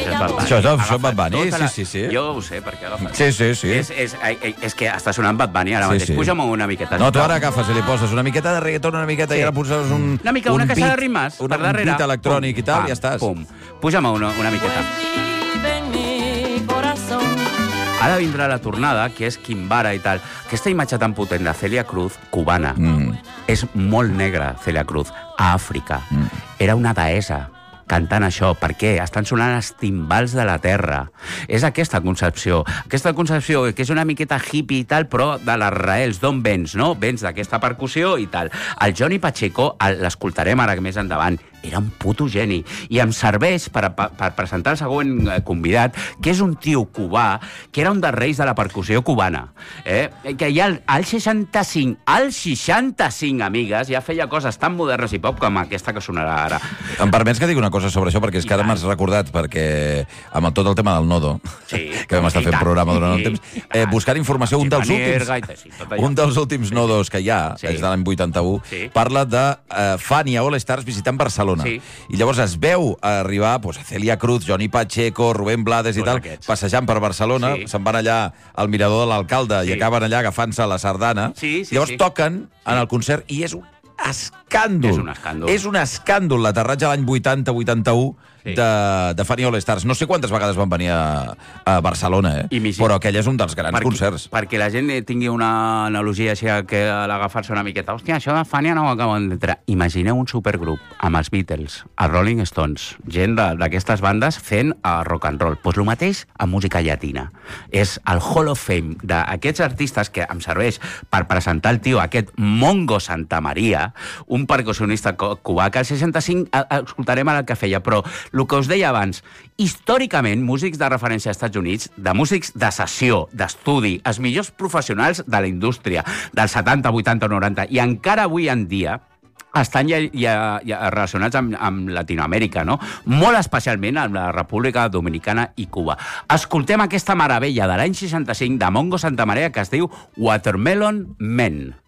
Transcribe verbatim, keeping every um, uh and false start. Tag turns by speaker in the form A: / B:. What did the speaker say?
A: Això és Bad Bunny, sí, sí, sí.
B: Jo ho sé, perquè agafes...
A: Sí, sí, sí.
B: És, és, és que està sonant Bad Bunny ara mateix. Puja'm una miqueta.
A: No, tu ara agafes i li poses una miqueta de reggaeton, una miqueta, i ara poses un...
B: Una mica, una caixa de rimes, per darrere.
A: Un beat electrònic i tal, i ja estàs.
B: Pum, puja'm una, una miqueta. Ara vindrà la tornada, que és Kimbara i tal. Aquesta imatge tan potent de Celia Cruz, cubana, mm. és molt negra, Celia Cruz, a Àfrica. Mm. Era una deessa cantant això. Per què? Estan sonant els timbals de la terra. És aquesta concepció. Aquesta concepció que és una miqueta hippie i tal, però de les raels, d'on vens, no? Vens d'aquesta percussió i tal. El Johnny Pacheco, l'escoltarem ara més endavant, era un puto geni. I em serveix per, per, per presentar el següent convidat, que és un tio cubà, que era un dels reis de la percussió cubana. Eh? Que ja al, al seixanta-cinc, al seixanta-cinc, amigues, ja feia coses tan modernes i pop com aquesta que sonarà ara.
A: Em permets que digui una cosa sobre això, perquè és que ara m'has recordat, perquè amb tot el tema del nodo, sí, que vam estar fent programa durant un temps, eh, buscant informació, un dels últims, un dels últims nodos que hi ha, sí. És de l'any vuitanta-u, sí. Parla de uh, Fania All Stars visitant Barcelona. Sí. I llavors es veu arribar pues, a Celia Cruz, Johnny Pacheco, Rubén Blades i tal, aquests. Passejant per Barcelona, sí. Se'n van allà al mirador de l'alcalde, sí. I acaben allà agafant-se la sardana, sí, sí, llavors sí. Toquen en el concert i és un escàndol.
B: És un escàndol.
A: És un escàndol, l'aterratge l'any vuitanta vuitanta-u, sí. de, de Fania All Stars. No sé quantes vegades van venir a, a Barcelona, eh? Però aquell és un dels grans
B: perquè,
A: concerts.
B: Perquè la gent tingui una analogia així que a l'agafar-se una miqueta. Hòstia, això de Fania no ho acaben d'entrar. Imagineu un supergrup amb els Beatles, els Rolling Stones, gent d'aquestes bandes fent uh, rock and roll. Doncs pues el mateix amb música llatina. És el Hall of Fame d'aquests artistes que em serveix per presentar el tio, aquest Mongo Santamaria, un percussionista cubà que al seixanta-cinc escoltarem ara el que feia, però el que us deia abans, històricament, músics de referència als Estats Units, de músics de sessió, d'estudi, els millors professionals de la indústria, dels setanta, vuitanta, noranta, i encara avui en dia estan ja, ja, ja relacionats amb, amb Latinoamèrica, no? Molt especialment amb la República Dominicana i Cuba. Escoltem aquesta meravella de l'any seixanta-cinc de Mongo Santamaria que es diu Watermelon Man.